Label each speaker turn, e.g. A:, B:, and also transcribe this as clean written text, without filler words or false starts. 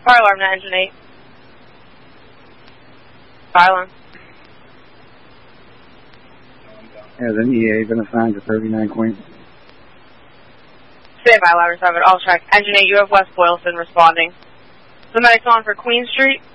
A: Fire alarm to engine 8. Silence.
B: Has an EA been assigned to 39 Queen?
A: Standby, Ladder 7. All track. Engine 8, you have West Boylston responding. The medic's on for Queen Street.